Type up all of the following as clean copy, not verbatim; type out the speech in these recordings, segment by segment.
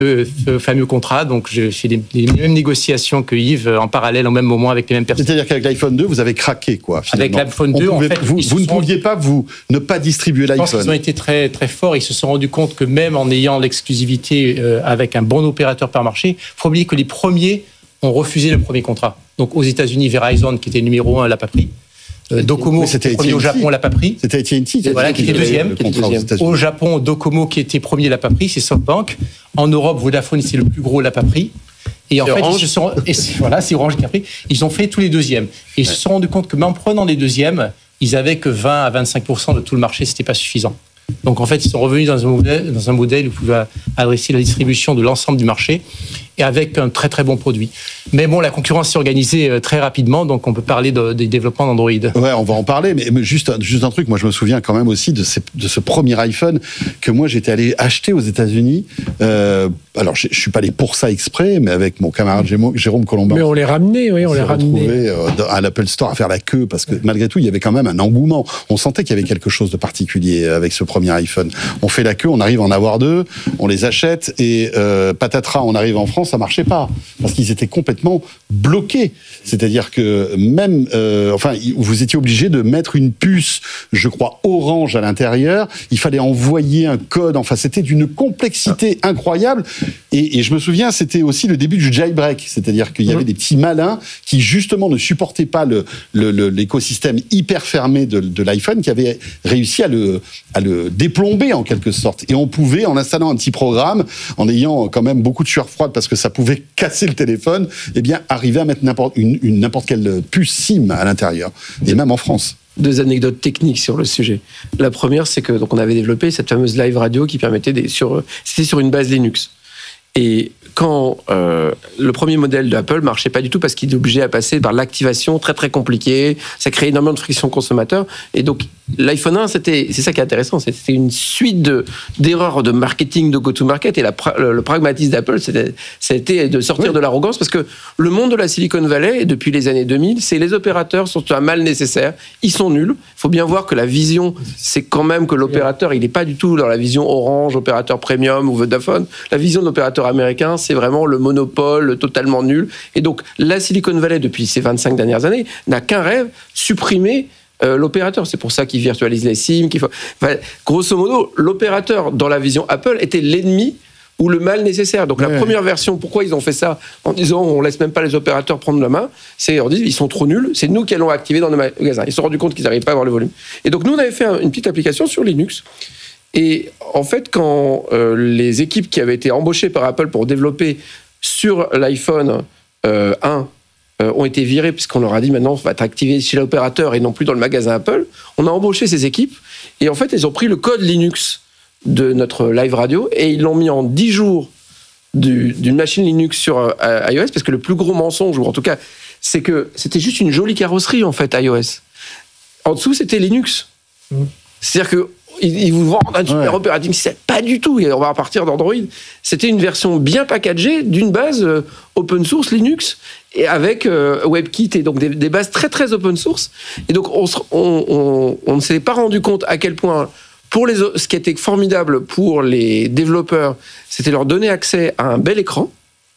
ce fameux contrat. Donc, je fais les mêmes négociations que Yves en parallèle au même moment avec les mêmes personnes. C'est-à-dire qu'avec l'iPhone 2, vous avez craqué, quoi, finalement. Avec l'iPhone 2, vous ne pouviez pas ne pas distribuer l'iPhone. Je pense qu'ils ont été très, très forts. Ils se sont rendus compte que même en ayant l'exclusivité avec un bon opérateur par marché, il faut oublier que les premiers ont refusé le premier contrat. Donc, aux États-Unis, Verizon, qui était numéro 1, l'a pas pris. Docomo, qui était premier au Japon, l'a pas pris. C'était AT&T. Voilà, qui était deuxième. Au Japon, Docomo, qui était premier, l'a pas pris. C'est SoftBank. En Europe, Vodafone, c'est le plus gros, l'a pas pris. Et en fait, c'est Orange qui a pris. Ils ont fait tous les deuxièmes. Et ils se sont rendus compte que même en prenant les deuxièmes, ils avaient que 20 à 25% de tout le marché. C'était pas suffisant. Donc en fait, ils sont revenus dans un modèle où vous pouvez adresser la distribution de l'ensemble du marché et avec un très très bon produit. Mais bon, la concurrence s'est organisée très rapidement, donc on peut parler des développements d'Android. Ouais, on va en parler, mais juste un truc. Moi, je me souviens quand même aussi de ce premier iPhone que moi j'étais allé acheter aux États-Unis. Alors, je suis pas allé pour ça exprès, mais avec mon camarade Jérôme Colombin. Mais on les ramenait, oui, on les ramenait. À l'Apple Store à faire la queue parce que malgré tout, il y avait quand même un engouement. On sentait qu'il y avait quelque chose de particulier avec ce premier iPhone. On fait la queue, on arrive à en avoir deux, on les achète et patatras, on arrive en France, ça marchait pas parce qu'ils étaient complètement bloqués. C'est-à-dire que même, vous étiez obligé de mettre une puce, je crois, Orange à l'intérieur. Il fallait envoyer un code. Enfin, c'était d'une complexité incroyable. Et je me souviens, c'était aussi le début du jailbreak. C'est-à-dire qu'il y avait des petits malins qui, justement, ne supportaient pas l'écosystème hyper fermé de l'iPhone, qui avaient réussi à le déplomber, en quelque sorte. Et on pouvait, en installant un petit programme, en ayant quand même beaucoup de sueur froide, parce que ça pouvait casser le téléphone, eh bien, arriver à mettre n'importe quelle puce SIM à l'intérieur. Et même en France. Deux anecdotes techniques sur le sujet. La première, c'est que donc on avait développé cette fameuse live radio qui permettait c'était sur une base Linux. Et quand le premier modèle d'Apple marchait pas du tout parce qu'il est obligé à passer par l'activation très très compliquée, ça créait énormément de friction consommateur. Et donc l'iPhone 1, c'est ça qui est intéressant, c'était une suite d'erreurs de marketing, de go-to-market. Et le pragmatisme d'Apple, c'était de sortir de l'arrogance, parce que le monde de la Silicon Valley, depuis les années 2000, c'est les opérateurs sont un mal nécessaire, ils sont nuls. Il faut bien voir que la vision, c'est quand même que l'opérateur, il n'est pas du tout dans la vision Orange, opérateur premium ou Vodafone. La vision de l'opérateur américain, c'est vraiment le monopole totalement nul. Et donc, la Silicon Valley, depuis ces 25 dernières années, n'a qu'un rêve, supprimer l'opérateur. C'est pour ça qu'ils virtualisent les SIM. Grosso modo, l'opérateur, dans la vision Apple, était l'ennemi ou le mal nécessaire. Donc la première version, pourquoi ils ont fait ça en disant on laisse même pas les opérateurs prendre la main, c'est on dit ils sont trop nuls, c'est nous qui allons activer dans nos magasins. Ils se sont rendus compte qu'ils n'arrivaient pas à avoir le volume. Et donc nous on avait fait une petite application sur Linux. Et en fait, quand les équipes qui avaient été embauchées par Apple pour développer sur l'iPhone 1 ont été virées, puisqu'on leur a dit maintenant, on va être activé chez l'opérateur et non plus dans le magasin Apple, on a embauché ces équipes, et en fait, ils ont pris le code Linux de notre live radio, et ils l'ont mis en 10 jours d'une machine Linux sur iOS, parce que le plus gros mensonge, ou en tout cas, c'est que c'était juste une jolie carrosserie, en fait, iOS. En dessous, c'était Linux. C'est-à-dire que ils vous vendent un super operating system. Pas du tout. Et on va repartir d'Android. C'était une version bien packagée d'une base open source Linux et avec WebKit et donc des bases très très open source. Et donc on ne s'est pas rendu compte à quel point ce qui était formidable pour les développeurs, c'était leur donner accès à un bel écran,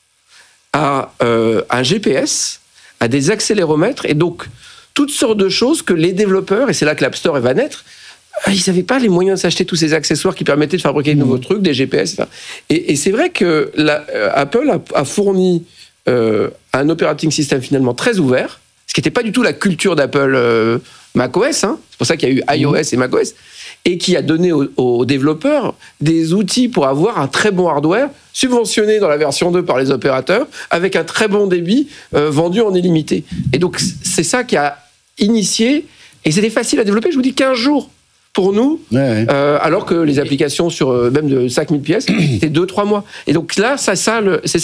à un GPS, à des accéléromètres et donc toutes sortes de choses que les développeurs, et c'est là que l'App Store va naître, ils n'avaient pas les moyens de s'acheter tous ces accessoires qui permettaient de fabriquer de nouveaux trucs, des GPS, etc. Et c'est vrai que Apple a fourni un operating system finalement très ouvert, ce qui n'était pas du tout la culture d'Apple macOS, hein. C'est pour ça qu'il y a eu iOS et macOS, et qui a donné aux développeurs des outils pour avoir un très bon hardware, subventionné dans la version 2 par les opérateurs, avec un très bon débit vendu en illimité. Et donc c'est ça qui a initié, et c'était facile à développer, je vous dis 15 jours. Pour nous, alors que les applications sur même de 5000 pièces, c'était 2-3 mois. Et donc là, c'est ça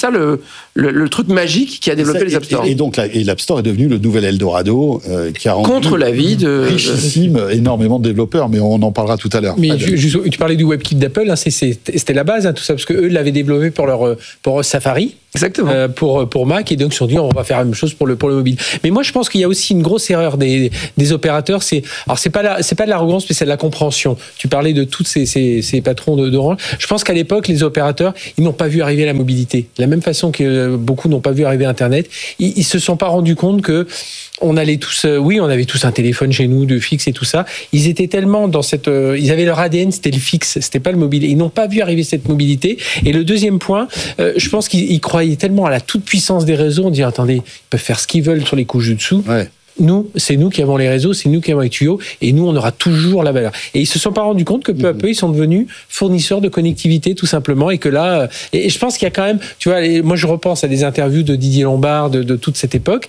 le truc magique qui a développé les App Store. Et donc l'App Store est devenu le nouvel Eldorado qui a rendu contre l'avis de richissime énormément de développeurs, mais on en parlera tout à l'heure. Mais tu parlais du WebKit d'Apple, hein, c'était la base, hein, tout ça, parce que eux l'avaient développé pour Safari. Exactement. Pour Mac, et donc ils se sont dit on va faire la même chose pour le mobile. Mais moi je pense qu'il y a aussi une grosse erreur des opérateurs, c'est pas de l'arrogance, mais c'est de la compréhension. Tu parlais de tous ces patrons d'Orange. Je pense qu'à l'époque, les opérateurs, ils n'ont pas vu arriver la mobilité. De la même façon que beaucoup n'ont pas vu arriver Internet, ils se sont pas rendus compte que on allait tous, on avait tous un téléphone chez nous, de fixe et tout ça. Ils étaient tellement dans ils avaient leur ADN, c'était le fixe, c'était pas le mobile. Ils n'ont pas vu arriver cette mobilité. Et le deuxième point, je pense qu'ils croyaient tellement à la toute puissance des réseaux. On dit, attendez, ils peuvent faire ce qu'ils veulent sur les couches du dessous. Ouais. C'est nous qui avons les réseaux, c'est nous qui avons les tuyaux, et nous, on aura toujours la valeur. Et ils se sont pas rendus compte que peu à peu, ils sont devenus fournisseurs de connectivité, tout simplement, et que là, et je pense qu'il y a quand même, tu vois, moi, je repense à des interviews de Didier Lombard, de toute cette époque,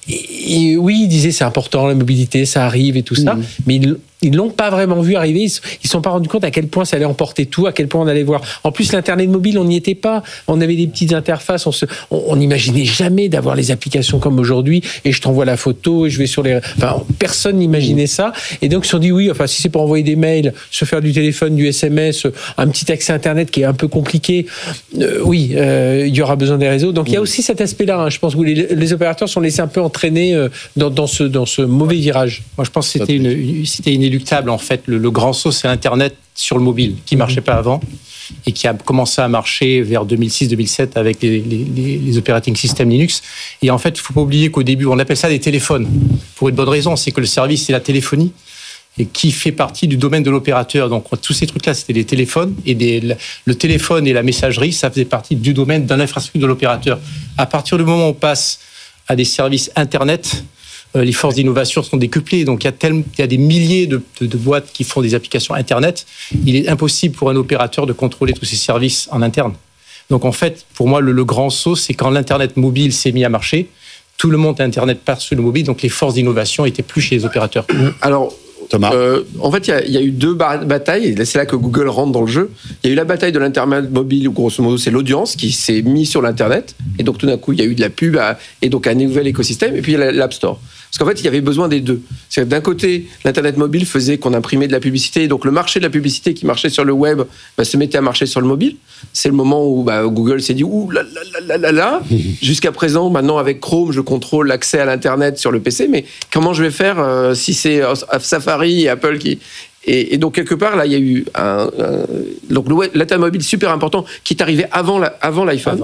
et oui, il disait, c'est important, la mobilité, ça arrive et tout ça, mais ils l'ont pas vraiment vu arriver. Ils sont pas rendus compte à quel point ça allait emporter tout, à quel point on allait voir. En plus, l'internet mobile, on n'y était pas. On avait des petites interfaces. On n'imaginait jamais d'avoir les applications comme aujourd'hui. Et je t'envoie la photo et je vais sur les. Enfin, personne n'imaginait ça. Et donc, ils se sont dit oui. Enfin, si c'est pour envoyer des mails, se faire du téléphone, du SMS, un petit accès Internet qui est un peu compliqué. Il y aura besoin des réseaux. Donc, il y a aussi cet aspect-là. Je pense que les opérateurs sont laissés un peu entraîner dans ce mauvais virage. Moi, je pense que c'était inéluctable. En fait, le grand saut, c'est Internet sur le mobile, qui ne marchait pas avant et qui a commencé à marcher vers 2006-2007 avec les operating systems Linux. Et en fait, il ne faut pas oublier qu'au début, on appelle ça des téléphones. Pour une bonne raison, c'est que le service, c'est la téléphonie et qui fait partie du domaine de l'opérateur. Donc, tous ces trucs-là, c'était des téléphones. Et le téléphone et la messagerie, ça faisait partie du domaine de l'infrastructure de l'opérateur. À partir du moment où on passe à des services Internet, les forces d'innovation sont décuplées. Donc, il y a des milliers de boîtes qui font des applications Internet. Il est impossible pour un opérateur de contrôler tous ces services en interne. Donc, en fait, pour moi, le grand saut, c'est quand l'Internet mobile s'est mis à marcher. Tout le monde Internet passe sur le mobile. Donc, les forces d'innovation n'étaient plus chez les opérateurs. Alors, Thomas. En fait, il y a eu deux batailles, et c'est là que Google rentre dans le jeu. Il y a eu la bataille de l'Internet mobile, où grosso modo, c'est l'audience qui s'est mise sur l'Internet. Et donc, tout d'un coup, il y a eu de la pub, et donc un nouvel écosystème. Et puis, il y a l'App Store. Parce qu'en fait, il y avait besoin des deux. C'est-à-dire que d'un côté, l'Internet mobile faisait qu'on imprimait de la publicité, et donc le marché de la publicité qui marchait sur le web se mettait à marcher sur le mobile. C'est le moment où Google s'est dit « Ouh là !» Jusqu'à présent, maintenant, avec Chrome, je contrôle l'accès à l'Internet sur le PC, mais comment je vais faire si c'est Safari et Apple qui... Et donc, quelque part, là, il y a eu donc l'Internet mobile super important qui est arrivé avant l'iPhone.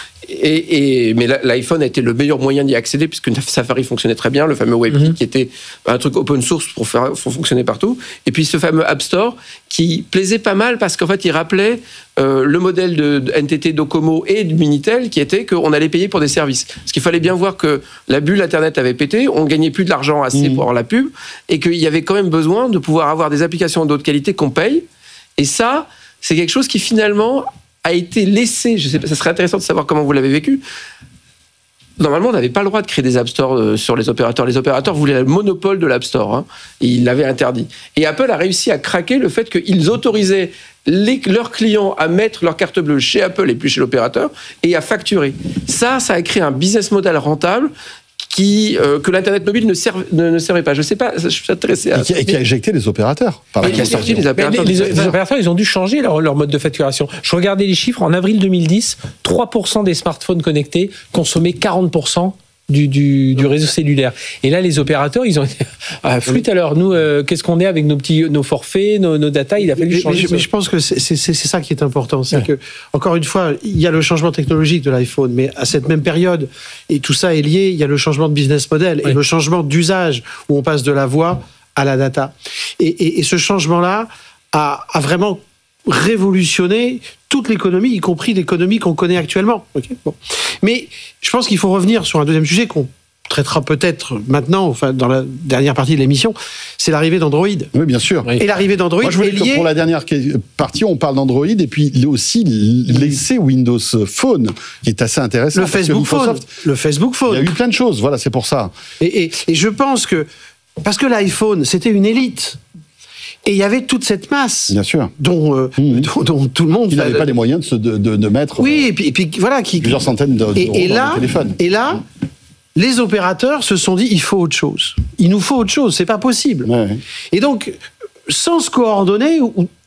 Mais l'iPhone a été le meilleur moyen d'y accéder puisque Safari fonctionnait très bien, le fameux WebKit qui était un truc open source pour fonctionner partout. Et puis ce fameux App Store qui plaisait pas mal parce qu'en fait, il rappelait le modèle de NTT Docomo et de Minitel qui était qu'on allait payer pour des services. Parce qu'il fallait bien voir que la bulle Internet avait pété, on gagnait plus de l'argent assez pour avoir la pub et qu'il y avait quand même besoin de pouvoir avoir des applications d'autre qualité qu'on paye. Et ça, c'est quelque chose qui finalement a été laissé, je sais pas, ça serait intéressant de savoir comment vous l'avez vécu. Normalement, on n'avait pas le droit de créer des App Store sur les opérateurs. Les opérateurs voulaient le monopole de l'App Store, et ils l'avaient interdit. Et Apple a réussi à craquer le fait qu'ils autorisaient leurs clients à mettre leur carte bleue chez Apple et plus chez l'opérateur, et à facturer. Ça a créé un business model rentable que l'Internet mobile ne servait pas. Je ne sais pas, je suis intéressé à... Et qui a éjecté les opérateurs. Qui a sorti les opérateurs. Les opérateurs, ils ont dû changer leur mode de facturation. Je regardais les chiffres, en avril 2010, 3% des smartphones connectés consommaient 40% du réseau cellulaire. Et là, les opérateurs, ils ont été flûte alors. Nous, qu'est-ce qu'on est avec nos forfaits, nos datas? Il a fallu changer. Mais je pense que c'est ça qui est important. C'est que, encore une fois, il y a le changement technologique de l'iPhone, mais à cette même période, et tout ça est lié, il y a le changement de business model et le changement d'usage où on passe de la voix à la data. Et ce changement-là a vraiment révolutionner toute l'économie, y compris l'économie qu'on connaît actuellement. Okay, bon. Mais je pense qu'il faut revenir sur un deuxième sujet qu'on traitera peut-être maintenant, enfin dans la dernière partie de l'émission, c'est l'arrivée d'Android. Oui, bien sûr. Et l'arrivée d'Android est liée... Pour la dernière partie, on parle d'Android et puis aussi l'essai Windows Phone, qui est assez intéressant. Le Facebook Phone. Il y a eu plein de choses, voilà, c'est pour ça. Et je pense que, parce que l'iPhone, c'était une élite. Et il y avait toute cette masse, bien sûr, dont tout le monde... Il n'avait pas les moyens de mettre et puis voilà, plusieurs centaines d'euros dans le téléphone. Et là, les opérateurs se sont dit, il faut autre chose. Il nous faut autre chose, c'est pas possible. Ouais. Et donc, sans se coordonner,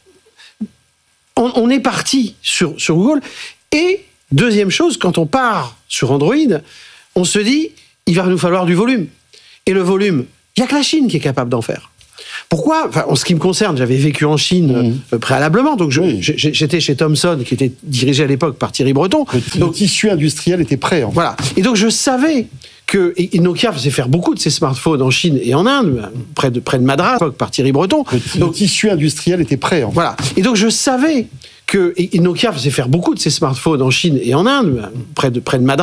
on est parti sur Google. Et deuxième chose, quand on part sur Android, on se dit, il va nous falloir du volume. Et le volume, il n'y a que la Chine qui est capable d'en faire. Pourquoi ? Enfin, en ce qui me concerne, j'avais vécu en Chine préalablement, donc j'étais chez Thomson, qui était dirigé à l'époque par Thierry Breton. Le tissu industriel était prêt. Voilà. Et donc je savais que Nokia faisait faire beaucoup de ses smartphones en Chine et en Inde, près de Madras, par Thierry Breton. Le tissu industriel était prêt. Voilà. Et donc je savais que Nokia faisait faire beaucoup de ses smartphones en Chine et en Inde, près de Madras.